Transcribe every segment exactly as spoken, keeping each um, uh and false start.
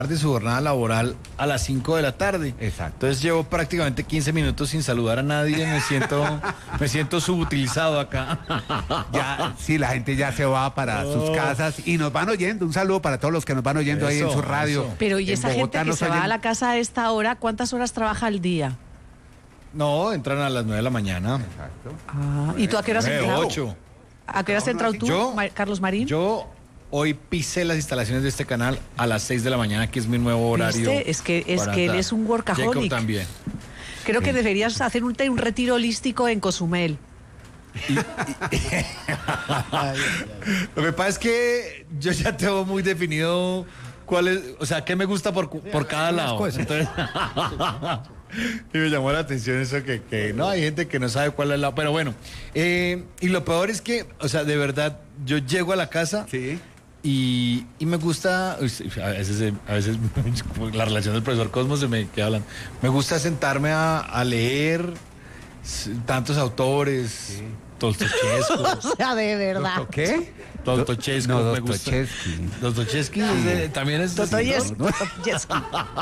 de su jornada laboral a las cinco de la tarde. Exacto. Entonces llevo prácticamente quince minutos sin saludar a nadie, me siento me siento subutilizado acá. Ya, sí, la gente ya se va para Oh. sus casas y nos van oyendo. Un saludo para todos los que nos van oyendo ahí en Eso, su radio. eso. Pero ¿y En esa Bogotá gente que nos se va oyen- a la casa a esta hora, cuántas horas trabaja al día? No, entran a las nueve de la mañana. Exacto. Ah, ¿y tú a qué hora has Nueve, entrado? ocho. ¿A qué hora has entrado tú, Yo- Ma- Carlos Marín? Yo hoy pisé las instalaciones de este canal a las seis de la mañana, que es mi nuevo horario. ¿Viste? Es que, es para que él entrar. es un workaholic. Jacob también. Creo que deberías hacer un, un retiro holístico en Cozumel. Lo que pasa es que yo ya tengo muy definido cuál es, o sea, qué me gusta por, por cada lado. Entonces, y me llamó la atención eso que, que no, hay gente que no sabe cuál es el lado. Pero bueno, eh, y lo peor es que, o sea, de verdad, yo llego a la casa Sí. y, y me gusta, uy, a veces, a veces la relación del profesor Cosmo se me queda hablando. Me gusta sentarme a, a leer s- tantos autores, Sí. Tolstoyevsky. O sea, de verdad. ¿Qué? Dostoyevsky, No, me gusta. Dostoyevsky. Dostoyevsky es de- también es Dostoyevsky. escritor, Dostoyevsky.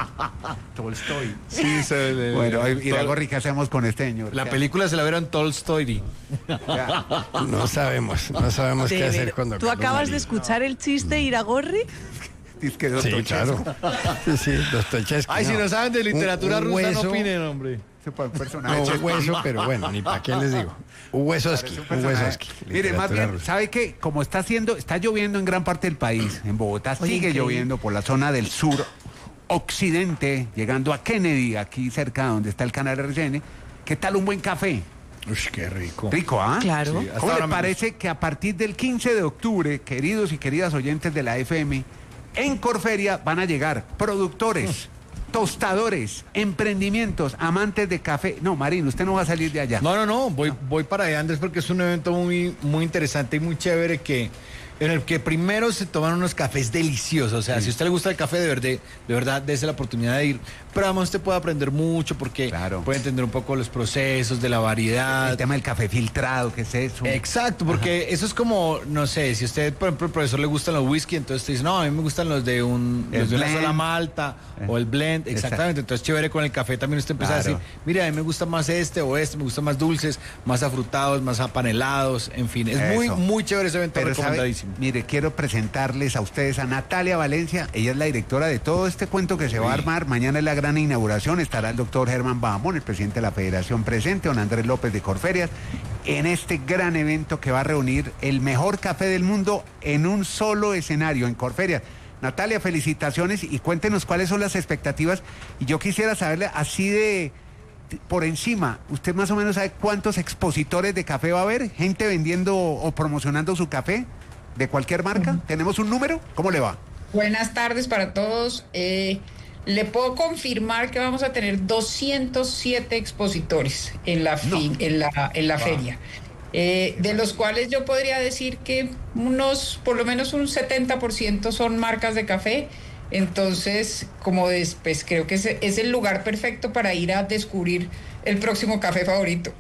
Tolstoy. Sí, se le- Bueno, y la Tol- gorri, ¿qué hacemos con este señor? La película se la vieron Tolstoy. Ya. No sabemos, no sabemos De qué hacer ver- cuando... ¿Tú acabas de escuchar el chiste, Iragorri? Dice que Sí, Dostoyevsky. claro. Sí, sí, Dostoyevsky. Ay, si no saben de literatura Un- un rusa, hueso- no opinen, hombre. Ese fue un personaje. No, un chévere. hueso, pero bueno, ni para qué les digo. Un huesoski, Parece un un personaje. huesoski. Mire, más literatura bien, rusa. ¿sabe qué? Como está haciendo, está lloviendo en gran parte del país. En Bogotá Oye, sigue increíble. lloviendo por la zona del sur occidente, llegando a Kennedy, aquí cerca donde está el canal R C N. ¿Qué tal un buen café? Uy, qué rico. Rico, ¿ah? Claro. Sí, hasta ¿Cómo ahora le me parece que a partir del quince de octubre, queridos y queridas oyentes de la F M, en Corferia van a llegar productores, tostadores, emprendimientos, amantes de café? No, Marín, usted no va a salir de allá. No, no, no, voy, voy para allá, Andrés, porque es un evento muy, muy interesante y muy chévere que en el que primero se toman unos cafés deliciosos. O sea, si a usted le gusta el café, de verdad, de verdad, dése la oportunidad de ir. Pero además usted puede aprender mucho porque Claro. puede entender un poco los procesos de la variedad. El tema del café filtrado, ¿qué es eso? Exacto, porque eso es como, no sé, si a usted, por ejemplo, el profesor le gustan los whisky, entonces te dice, no, a mí me gustan los de un El los de una blend. sola malta Eh. o el blend, Exacto. exactamente. Entonces, chévere con el café también usted empieza Claro. a decir, mira, a mí me gusta más este o este, me gustan más dulces, más afrutados, más apanelados, en fin, es muy, Eso. muy chévere ese evento, Pero sabe, recomendadísimo. mire, quiero presentarles a ustedes a Natalia Valencia. Ella es la directora de todo este cuento que se va a armar. Mañana es la gran inauguración. Estará el doctor Germán Bahamón, el presidente de la Federación presente, don Andrés López de Corferias, en este gran evento que va a reunir el mejor café del mundo en un solo escenario, en Corferias. Natalia, felicitaciones y cuéntenos cuáles son las expectativas. Y yo quisiera saberle así de por encima, ¿usted más o menos sabe cuántos expositores de café va a haber? ¿Gente vendiendo o promocionando su café de cualquier marca? ¿Tenemos un número? ¿Cómo le va? Buenas tardes para todos. Eh, le puedo confirmar que vamos a tener doscientos siete expositores en la, fi- en la, en la feria, eh, de los cuales yo podría decir que unos, por lo menos un setenta por ciento son marcas de café. Entonces, como des- pues creo que es, es el lugar perfecto para ir a descubrir el próximo café favorito.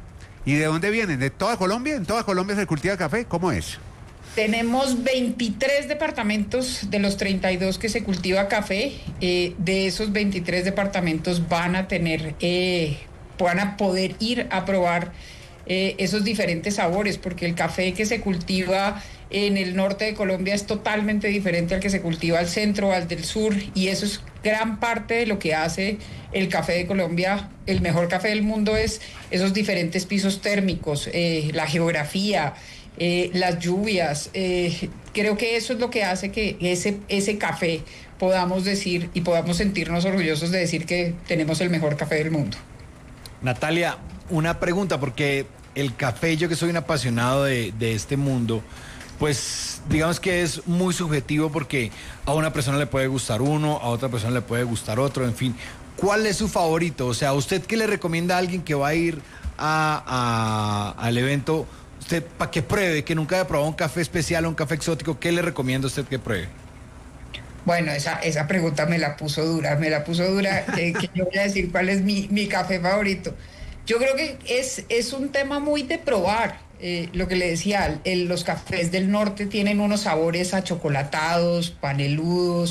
¿Y de dónde vienen? ¿De toda Colombia? ¿En toda Colombia se cultiva café? ¿Cómo es? Tenemos veintitrés departamentos de los treinta y dos que se cultiva café. Eh, de esos veintitrés departamentos van a tener, eh, van a poder ir a probar eh, esos diferentes sabores, porque el café que se cultiva en el norte de Colombia es totalmente diferente al que se cultiva al centro, al del sur, y eso es gran parte de lo que hace el café de Colombia el mejor café del mundo, es esos diferentes pisos térmicos, eh, la geografía, eh, las lluvias. Eh, creo que eso es lo que hace que ese, ese café podamos decir y podamos sentirnos orgullosos de decir que tenemos el mejor café del mundo. Natalia, una pregunta, porque el café, yo que soy un apasionado de, de este mundo, pues digamos que es muy subjetivo porque a una persona le puede gustar uno, a otra persona le puede gustar otro, en fin. ¿Cuál es su favorito? O sea, ¿usted qué le recomienda a alguien que va a ir a, a- al evento? Usted, para que pruebe, que nunca haya probado un café especial o un café exótico, ¿qué le recomienda a usted que pruebe? Bueno, esa, esa pregunta me la puso dura, me la puso dura, que, que yo voy a decir cuál es mi, mi café favorito. Yo creo que es, es un tema muy de probar. Eh, lo que le decía, el- los cafés del norte tienen unos sabores achocolatados, paneludos,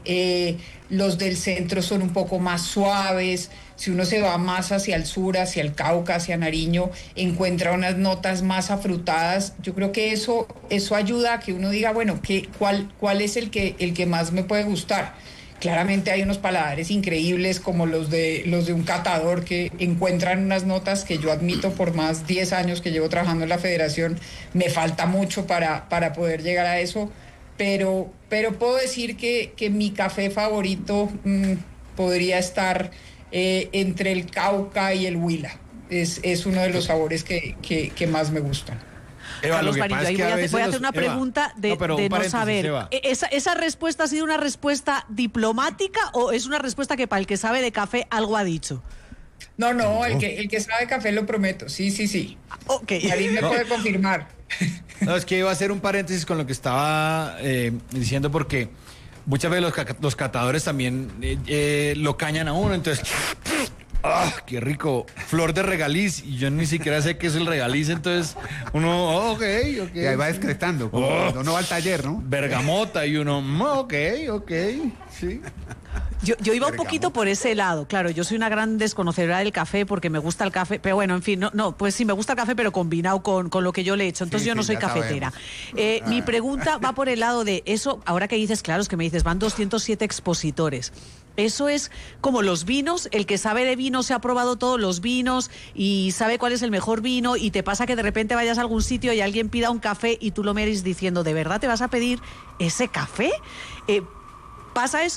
eh, los del centro son un poco más suaves. Si uno se va más hacia el sur, hacia el Cauca, hacia Nariño, encuentra unas notas más afrutadas. Yo creo que eso, eso ayuda a que uno diga, bueno, ¿qué, cuál, cuál es el que, el que más me puede gustar? Claramente hay unos paladares increíbles como los de, los de un catador que encuentran unas notas que yo admito por más diez años que llevo trabajando en la federación, me falta mucho para, para poder llegar a eso, pero, pero puedo decir que, que mi café favorito mmm, podría estar eh, entre el Cauca y el Huila. Es, es uno de los sabores que, que, que más me gustan. Eva, Carlos Marillo, ahí voy a, hacer, voy a hacer una Eva, pregunta de no, de no saber. Eva. ¿Esa, ¿Esa respuesta ha sido una respuesta diplomática o es una respuesta que para el que sabe de café algo ha dicho? No, no, el que, el que sabe de café lo prometo. Sí, sí, sí. Ok. Marín me no. puede confirmar. No, es que iba a hacer un paréntesis con lo que estaba eh, diciendo porque muchas veces los, los catadores también eh, eh, lo cañan a uno, entonces... ¡Ah, qué rico! Flor de regaliz, y yo ni siquiera sé qué es el regaliz, entonces uno, oh, ok, ok. Y ahí va excretando, como Oh. cuando uno va al taller, ¿no? Bergamota, y uno, mm, ok, ok, sí. Yo, yo iba un poquito por ese lado, claro, yo soy una gran desconocedora del café porque me gusta el café, pero bueno, en fin, no, no pues sí, me gusta el café, pero combinado con, con lo que yo le he hecho, entonces Sí, yo sí, no soy ya cafetera. sabemos. Eh, Ah. Mi pregunta va por el lado de eso, ahora que dices, claro, es que me dices, van doscientos siete expositores. Eso es como los vinos, el que sabe de vino se ha probado todos los vinos y sabe cuál es el mejor vino y te pasa que de repente vayas a algún sitio y alguien pida un café y tú lo mires diciendo, ¿de verdad te vas a pedir ese café? Eh, ¿Pasa eso?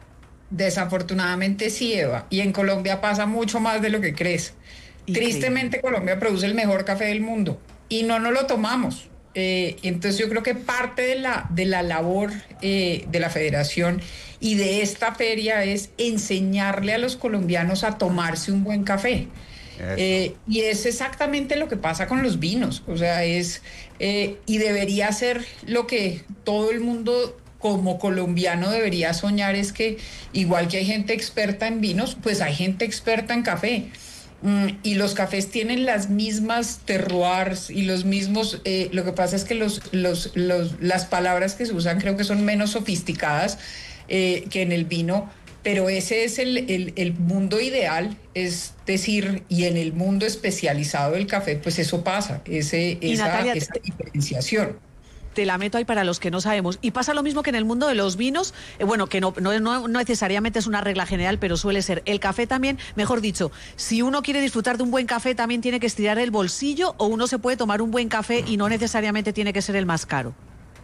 Desafortunadamente sí, Eva. Y en Colombia pasa mucho más de lo que crees. Increíble. Tristemente Colombia produce el mejor café del mundo y no nos lo tomamos. Eh, entonces yo creo que parte de la, de la labor eh, de la federación y de esta feria es enseñarle a los colombianos a tomarse un buen café. Eh, y es exactamente lo que pasa con los vinos. O sea, es eh, y debería ser lo que todo el mundo como colombiano debería soñar, es que igual que hay gente experta en vinos, pues hay gente experta en café. Mm, y los cafés tienen las mismas terroirs y los mismos, eh, lo que pasa es que los, los, los, las palabras que se usan creo que son menos sofisticadas eh, que en el vino, pero ese es el, el, el mundo ideal, es decir, y en el mundo especializado del café, pues eso pasa, ese, Y esa, Natalia, esa te- diferenciación. Te la meto ahí para los que no sabemos. Y pasa lo mismo que en el mundo de los vinos, eh, bueno, que no, no, no necesariamente es una regla general, pero suele ser. El café también, mejor dicho, si uno quiere disfrutar de un buen café, también tiene que estirar el bolsillo o uno se puede tomar un buen café y no necesariamente tiene que ser el más caro.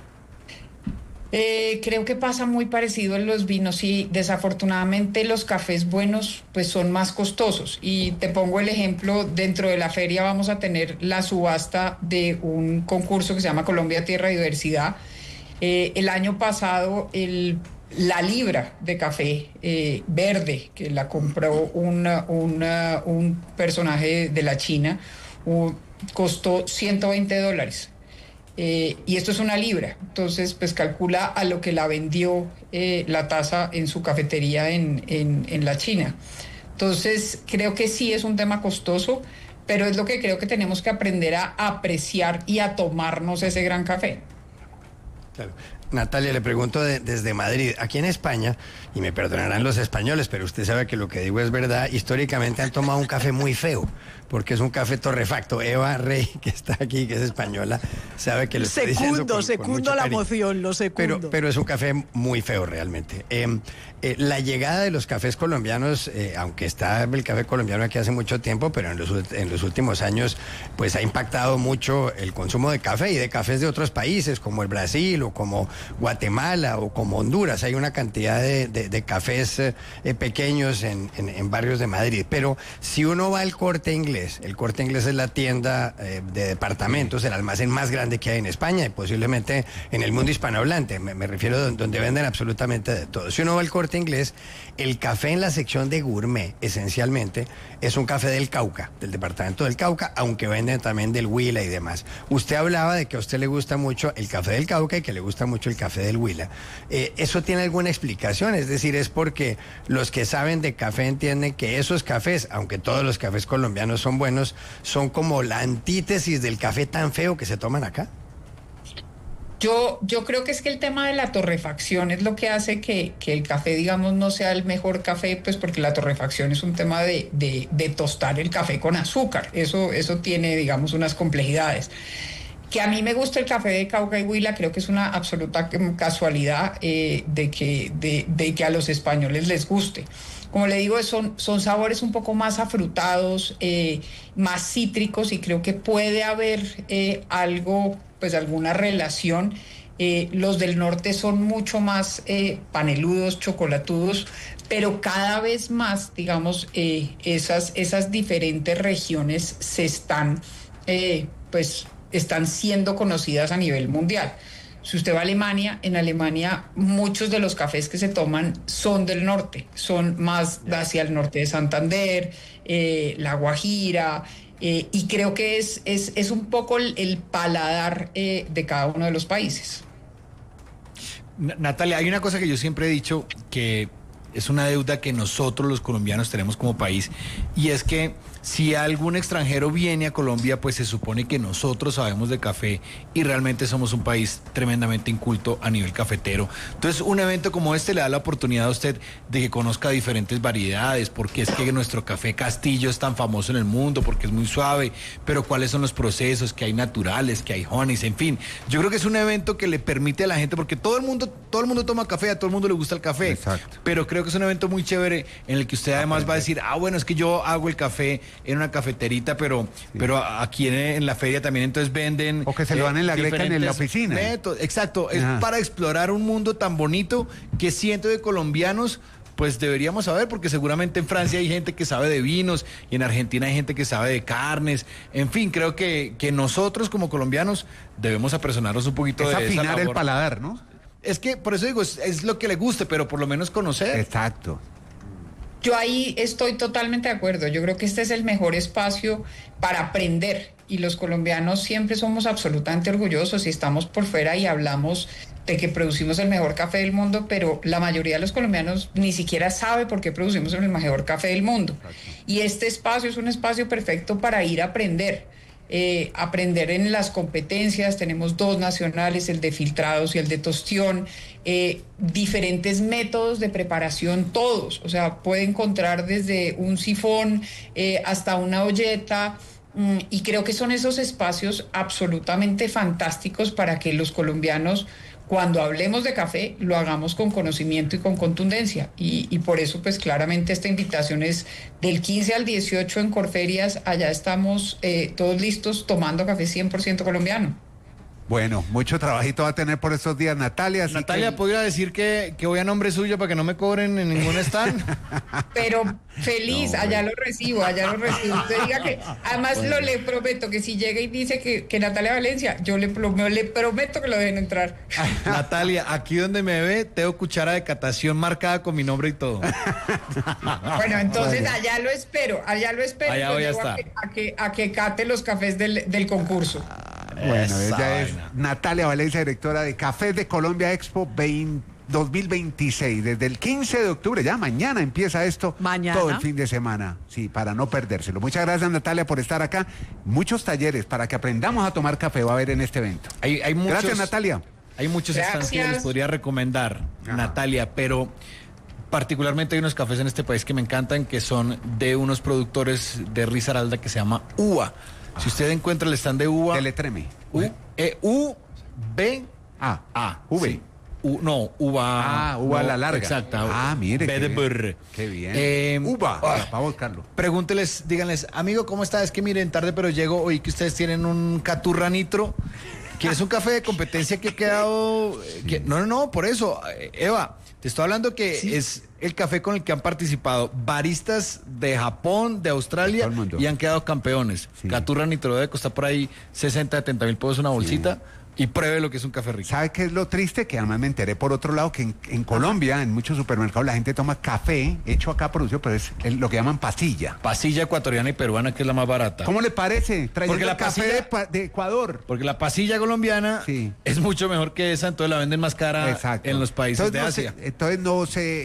Eh, creo que pasa muy parecido en los vinos y desafortunadamente los cafés buenos pues son más costosos. Y te pongo el ejemplo, dentro de la feria vamos a tener la subasta de un concurso que se llama Colombia Tierra y Diversidad. Eh, el año pasado el, la libra de café eh, verde que la compró una, una, un personaje de la China uh, costó ciento veinte dólares. Eh, y esto es una libra, entonces pues calcula a lo que la vendió eh, la taza en su cafetería en, en, en la China. Entonces creo que sí es un tema costoso, pero es lo que creo que tenemos que aprender a apreciar y a tomarnos ese gran café. Claro. Natalia, le pregunto de- desde Madrid. Aquí en España, y me perdonarán los españoles, pero usted sabe que lo que digo es verdad, históricamente han tomado un café muy feo, porque es un café torrefacto. Eva Rey, que está aquí, que es española, sabe que lo estoy diciendo Secundo, con- con secundo mucho la cariño. moción, lo secundo. Pero, pero es un café muy feo realmente. Eh, eh, la llegada de los cafés colombianos, eh, aunque está el café colombiano aquí hace mucho tiempo, pero en los, ult- en los últimos años pues ha impactado mucho el consumo de café y de cafés de otros países como el Brasil o como Guatemala o como Honduras. Hay una cantidad de, de- de cafés eh, eh, pequeños en, en- en barrios de Madrid. Pero si uno va al Corte Inglés, el Corte Inglés es la tienda eh, de departamentos, el almacén más grande que hay en España y posiblemente en el mundo hispanohablante. Me, me refiero a don- donde venden absolutamente de todo. Si uno va al Corte Inglés, el café en la sección de gourmet, esencialmente, es un café del Cauca, del departamento del Cauca, aunque venden también del Huila y demás. Usted hablaba de que a usted le gusta mucho el café del Cauca y que le gusta mucho el café del Huila. Eh, ¿Eso tiene alguna explicación? Es decir, es porque los que saben de café entienden que esos cafés, aunque todos los cafés colombianos son buenos, son como la antítesis del café tan feo que se toman acá. Yo, yo creo que es que el tema de la torrefacción es lo que hace que, que el café, digamos, no sea el mejor café, pues porque la torrefacción es un tema de, de, de tostar el café con azúcar. Eso, eso tiene, digamos, unas complejidades. Que a mí me gusta el café de Cauca y Huila, creo que es una absoluta casualidad eh, de, que, de, de que a los españoles les guste. Como le digo, son, son sabores un poco más afrutados, eh, más cítricos, y creo que puede haber eh, algo, pues alguna relación. Eh, los del norte son mucho más eh, paneludos, chocolatudos, pero cada vez más, digamos, eh, esas, esas diferentes regiones se están, eh, pues, están siendo conocidas a nivel mundial. Si usted va a Alemania, en Alemania muchos de los cafés que se toman son del norte, son más hacia el norte de Santander, eh, La Guajira, eh, y creo que es, es, es un poco el, el paladar eh, de cada uno de los países. Natalia, hay una cosa que yo siempre he dicho que es una deuda que nosotros los colombianos tenemos como país, y es que si algún extranjero viene a Colombia, pues se supone que nosotros sabemos de café y realmente somos un país tremendamente inculto a nivel cafetero. Entonces, un evento como este le da la oportunidad a usted de que conozca diferentes variedades, porque es que nuestro café Castillo es tan famoso en el mundo, porque es muy suave, pero cuáles son los procesos que hay naturales, que hay honeys, en fin. Yo creo que es un evento que le permite a la gente, porque todo el mundo, todo el mundo toma café, a todo el mundo le gusta el café. Exacto. Pero creo que es un evento muy chévere en el que usted además va a decir, ah, bueno, es que yo hago el café en una cafeterita, pero, sí. pero aquí en, en la feria también entonces venden... O que se lo dan en la greca en la oficina. Métodos. Exacto, es Ajá. para explorar un mundo tan bonito que siento de colombianos, pues deberíamos saber, porque seguramente en Francia hay gente que sabe de vinos y en Argentina hay gente que sabe de carnes. En fin, creo que, que nosotros como colombianos debemos apersonarnos un poquito es de esa afinar labor. El paladar, ¿no? Es que, por eso digo, es, es lo que le guste, pero por lo menos conocer. Exacto. Yo ahí estoy totalmente de acuerdo. Yo creo que este es el mejor espacio para aprender, y los colombianos siempre somos absolutamente orgullosos y estamos por fuera y hablamos de que producimos el mejor café del mundo, pero la mayoría de los colombianos ni siquiera sabe por qué producimos el mejor café del mundo. Y este espacio es un espacio perfecto para ir a aprender. Eh, aprender en las competencias. Tenemos dos nacionales, el de filtrados y el de tostión, eh, diferentes métodos de preparación, todos, o sea, puede encontrar desde un sifón eh, hasta una olleta, mm, y creo que son esos espacios absolutamente fantásticos para que los colombianos, cuando hablemos de café, lo hagamos con conocimiento y con contundencia. Y, y por eso, pues claramente esta invitación es del quince al dieciocho en Corferias. Allá estamos eh, todos listos tomando café cien por ciento colombiano. Bueno, mucho trabajito va a tener por estos días, Natalia. Así Natalia, que... ¿podría decir que, que voy a nombre suyo para que no me cobren en ningún stand? Pero feliz, no, allá lo recibo, allá lo recibo. Usted diga que, además bueno. lo le prometo que si llega y dice que, que Natalia Valencia, yo le, le prometo que lo dejen entrar. Natalia, aquí donde me ve, tengo cuchara de catación marcada con mi nombre y todo. Bueno, entonces bueno. allá lo espero, allá lo espero. Allá voy a estar. A que, a, que, a que cate los cafés del, del concurso. Bueno, esa ella vaina. Es Natalia Valencia, directora de Cafés de Colombia Expo dos mil veintiséis. Desde el quince de octubre, ya mañana empieza esto. Mañana. Todo el fin de semana. Sí, para no perdérselo. Muchas gracias, Natalia, por estar acá. Muchos talleres para que aprendamos a tomar café va a haber en este evento. Hay, hay muchos, gracias, Natalia. Hay muchos stands que les podría recomendar, Ajá. Natalia, pero particularmente hay unos cafés en este país que me encantan, que son de unos productores de Risaralda que se llama U A. Si usted encuentra el stand de uva... Deletreme. U, e, U, B, A. A. V. Sí. U, no, uva... Ah, uva no, la larga. Exacta. Ah, mire. B de burr. Qué bien. Eh, uva. Oh, para buscarlo. Pregúnteles, díganles, amigo, ¿cómo está? Es que miren, tarde pero llego, oí que ustedes tienen un Caturra Nitro, que es un café de competencia que ha quedado... Que, no, no, no, por eso, Eva... Te estoy hablando que sí. es el café con el que han participado baristas de Japón, de Australia, y han quedado campeones. Sí. Caturra Nitro debe costar por ahí sesenta, setenta mil pesos una bolsita. Sí. Y pruebe lo que es un café rico. ¿Sabe qué es lo triste? Que además me enteré por otro lado que en, en Colombia, en muchos supermercados, la gente toma café hecho acá producido, pero es el, lo que llaman pasilla. Pasilla ecuatoriana y peruana, que es la más barata. ¿Cómo le parece? Trayendo porque la café pasilla, de, de Ecuador. Porque la pasilla colombiana sí. es mucho mejor que esa, entonces la venden más cara Exacto. en los países entonces, de no Asia. Se, entonces no se...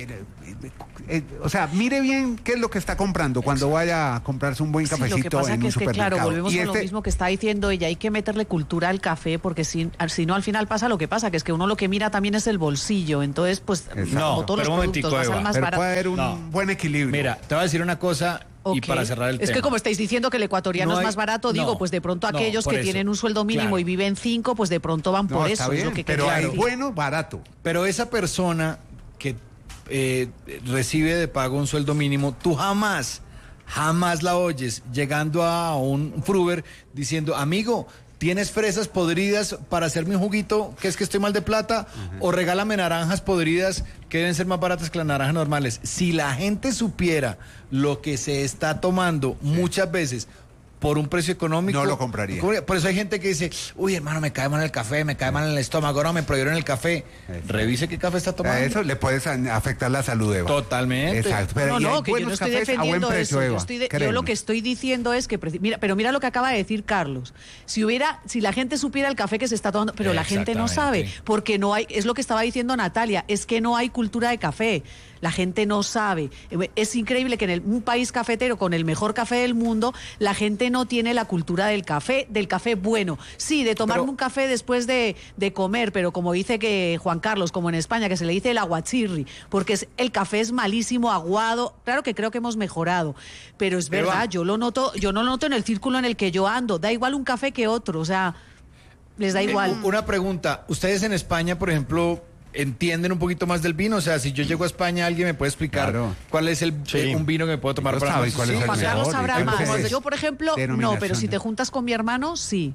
eh, o sea, mire bien qué es lo que está comprando cuando vaya a comprarse un buen cafecito sí, lo que pasa en que un es que, supermercado. claro, volvemos y a este, lo mismo que está diciendo ella, hay que meterle cultura al café, porque si, si no, al final pasa lo que pasa, que es que uno lo que mira también es el bolsillo, entonces, pues, No, como todos pero los un momentico, productos, va a ser Eva. más pero barato. puede haber un No. buen equilibrio. Mira, te voy a decir una cosa y Ok. para cerrar el es tema. que como estáis diciendo que el ecuatoriano No es hay- más barato, no, digo, pues de pronto no, aquellos por que eso, tienen un sueldo mínimo claro. y viven cinco, pues de pronto van No, por está eso, bien, es lo que pero quería hay decir. bueno, barato. Pero esa persona que eh, recibe de pago un sueldo mínimo, tú jamás, jamás la oyes llegando a un fruver diciendo, amigo, ¿tienes fresas podridas para hacerme un juguito que es que estoy mal de plata? O regálame naranjas podridas que deben ser más baratas que las naranjas normales. Si la gente supiera lo que se está tomando muchas veces por un precio económico, No lo compraría. Por eso hay gente que dice, uy, hermano, me cae mal el café, me cae mal el estómago, no, me prohibieron el café. Eso. Revise qué café está tomando. A eso le puedes a- afectar la salud, Eva. Totalmente. Exacto. Pero No, y hay no, que yo buenos no estoy cafés a buen defendiendo precio, eso. Eva, Yo, estoy de- yo créeme. lo que estoy diciendo es que, preci- mira, pero mira lo que acaba de decir Carlos. Si hubiera, si la gente supiera el café que se está tomando, pero la gente no sabe, Exactamente. porque no hay, es lo que estaba diciendo Natalia, es que no hay cultura de café. La gente no sabe. Es increíble que en el- un país cafetero con el mejor café del mundo, la gente no tiene la cultura del café, del café bueno. Sí, de tomarme Pero- un café después de, de comer, pero como dice que Juan Carlos, como en España, que se le dice el aguachirri, porque es, el café es malísimo, aguado. Claro que creo que hemos mejorado, pero es Pero verdad, va- yo lo noto, yo no lo noto en el círculo en el que yo ando. Da igual un café que otro, o sea, les da igual. Una pregunta, ¿ustedes en España, por ejemplo, entienden un poquito más del vino? O sea, si yo llego a España, ¿alguien me puede explicar Claro. cuál es el Sí. eh, un vino que me puedo tomar Ellos para saben almuerzo? cuál es Sí, el Juan mejor. Carlos sabrá Hay más. mujeres. Yo, por ejemplo, no, pero si denominaciones. te juntas con mi hermano, sí.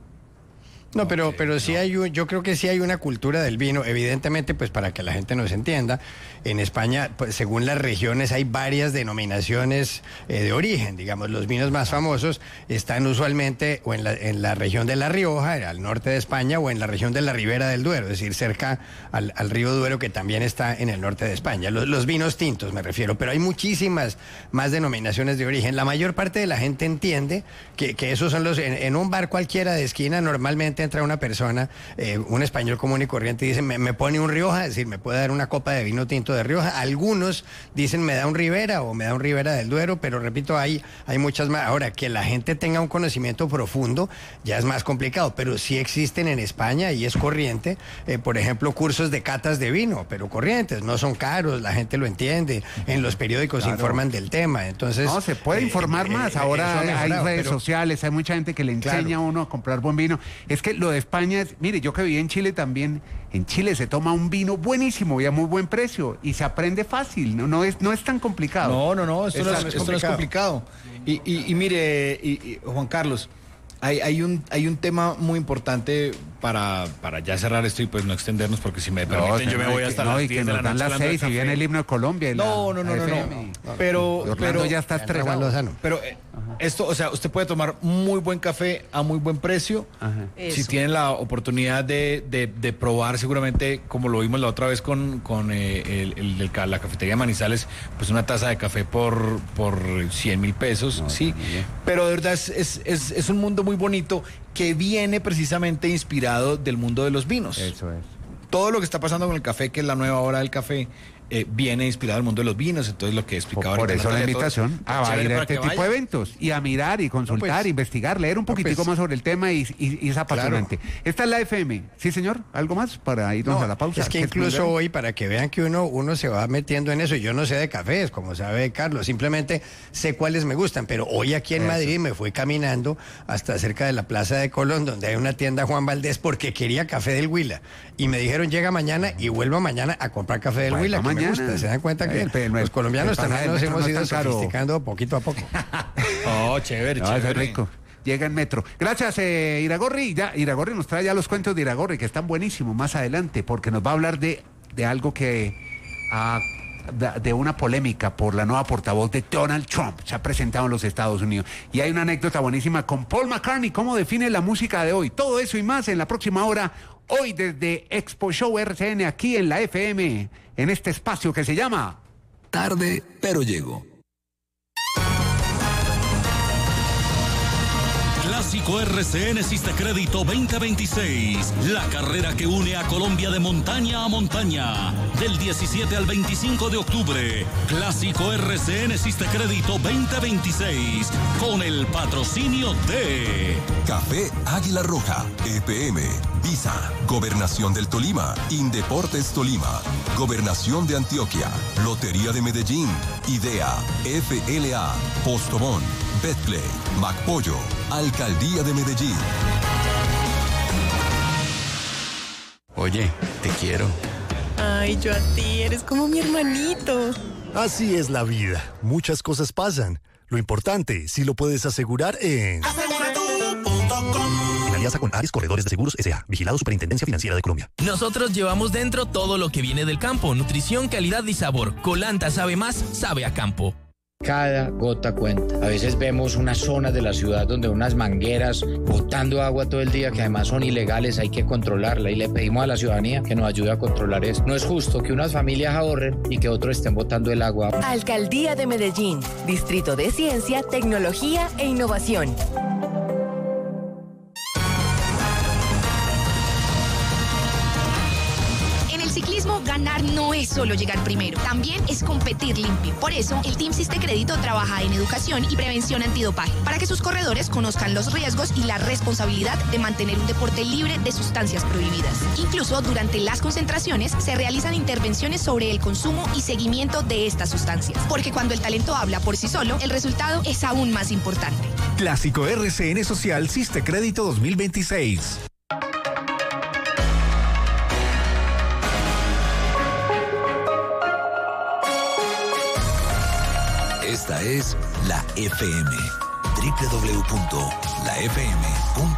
No, pero, pero sí hay un, yo creo que sí hay una cultura del vino, evidentemente, pues para que la gente nos entienda, en España, pues según las regiones hay varias denominaciones eh, de origen, digamos, los vinos más famosos están usualmente o en la, en la región de La Rioja, al norte de España, o en la región de la Ribera del Duero, es decir, cerca al, al río Duero, que también está en el norte de España. Los, los vinos tintos me refiero, pero hay muchísimas más denominaciones de origen. La mayor parte de la gente entiende que, que esos son los, en, en un bar cualquiera de esquina, normalmente entra una persona, eh, un español común y corriente, y dice, me, me pone un Rioja, es decir, me puede dar una copa de vino tinto de Rioja. Algunos dicen, me da un Ribera o me da un Ribera del Duero, pero repito, hay, hay muchas más. Ahora, que la gente tenga un conocimiento profundo ya es más complicado, pero sí existen en España y es corriente, eh, por ejemplo, cursos de catas de vino, pero corrientes, no son caros, la gente lo entiende, en los periódicos Claro. informan del tema, entonces... No, se puede eh, informar eh, más. eh, Ahora eso ha hay mejorado, redes pero- sociales, hay mucha gente que le enseña Claro. a uno a comprar buen vino. Es que lo de España es, mire, yo que viví en Chile también, en Chile se toma un vino buenísimo y a muy buen precio y se aprende fácil, no, no, es, no es tan complicado. No, no, no, esto, no, Exacto. es, esto no es complicado. Y, y, y mire, y- y, Juan Carlos, hay, hay, un, hay un tema muy importante para, para ya cerrar esto y pues no extendernos, porque si me permiten yo me no, voy y hasta que, no, las y que diez de la nos dan noche las hablando de seis y café. viene el himno de Colombia. y la- No, no, no, la no, no. F M. Pero, Orlando pero, ya está Raúl estresado. Lozano. pero eh, esto, o sea, usted puede tomar muy buen café a muy buen precio. Ajá. Si Eso. tienen la oportunidad de, de, de probar, seguramente, como lo vimos la otra vez con, con eh, el, el- el ca- la cafetería Manizales, pues una taza de café por, por cien mil pesos, sí. Pero de verdad es, es, es, es un mundo muy bonito que viene precisamente inspirado del mundo de los vinos. Eso es. Todo lo que está pasando con el café, que es la nueva hora del café, eh, viene inspirado del mundo de los vinos. Entonces, lo que explicaba Por, por ahorita eso la Natalia, todo- invitación a chévere ir a para este que tipo de vaya. eventos y a mirar y consultar, No, pues, investigar, leer un poquitico pues, más sobre el tema y, y- y es apasionante. Esta es la F M. Sí, señor. ¿Algo más para irnos No, a la pausa? es que ¿Qué incluso excluyeron? hoy, para que vean que uno, uno se va metiendo en eso, yo no sé de cafés, como sabe Carlos, simplemente sé cuáles me gustan, pero hoy aquí en Eso. Madrid me fui caminando hasta cerca de la Plaza de Colón, donde hay una tienda Juan Valdés, porque quería café del Huila. Y me dijeron, llega mañana y vuelva mañana a comprar café del Vuelva Huila, que mañana. me gusta. Se dan cuenta que El pe- el- los colombianos el pasaje también del nos metro hemos no ido es tan caro. sofisticando poquito a poco. Oh, chévere, No, chévere. eso es rico. Llega en metro. Gracias, eh, Iragorri. Ya, Iragorri nos trae ya los cuentos de Iragorri, que están buenísimos más adelante, porque nos va a hablar de, de algo que... ah, de, de una polémica por la nueva portavoz de Donald Trump. Se ha presentado en los Estados Unidos. Y hay una anécdota buenísima con Paul McCartney. ¿Cómo define la música de hoy? Todo eso y más en la próxima hora. Hoy desde Expo Show R C N, aquí en la F M, en este espacio que se llama... Tarde, pero llego. Clásico R C N Sistecrédito veinte veintiséis. La carrera que une a Colombia de montaña a montaña. Del diecisiete al veinticinco de octubre. Clásico R C N Sistecrédito veinte veintiséis. Con el patrocinio de Café Águila Roja, E P M, Visa, Gobernación del Tolima, Indeportes Tolima, Gobernación de Antioquia, Lotería de Medellín, Idea, F L A, Postobón, Betplay, MacPollo, Alcaldía de Medellín. Oye, te quiero. Ay, yo a ti, eres como mi hermanito. Así es la vida. Muchas cosas pasan. Lo importante, si lo puedes asegurar en... asegura tú punto com. En alianza con Ares Corredores de Seguros S A. Vigilado Superintendencia Financiera de Colombia. Nosotros llevamos dentro todo lo que viene del campo. Nutrición, calidad y sabor. Colanta sabe más, sabe a campo. Cada gota cuenta. A veces vemos unas zonas de la ciudad donde unas mangueras botando agua todo el día que además son ilegales, hay que controlarla y le pedimos a la ciudadanía que nos ayude a controlar eso. No es justo que unas familias ahorren y que otros estén botando el agua. Alcaldía de Medellín, Distrito de Ciencia, Tecnología e Innovación. Ganar no es solo llegar primero, también es competir limpio. Por eso, el Team Sistecrédito trabaja en educación y prevención antidopaje, para que sus corredores conozcan los riesgos y la responsabilidad de mantener un deporte libre de sustancias prohibidas. Incluso durante las concentraciones se realizan intervenciones sobre el consumo y seguimiento de estas sustancias, porque cuando el talento habla por sí solo, el resultado es aún más importante. Clásico R C N Social Sistecrédito dos mil veintiséis. Esta es la F M. doble u doble u doble u punto la f m punto